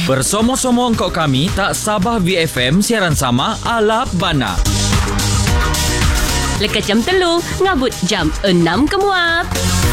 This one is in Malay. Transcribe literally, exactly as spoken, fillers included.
Bersomong-somong kau kami tak Sabah V F M siaran sama ala bana. Lekat jam telu, ngabut jam enam kemuat.